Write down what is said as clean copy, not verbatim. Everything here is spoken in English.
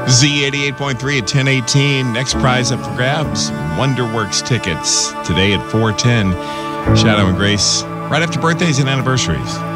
Z88.3 at 10:18. Next prize up for grabs, Wonderworks tickets. Today at 4:10. Shadow and Grace, right after birthdays and anniversaries.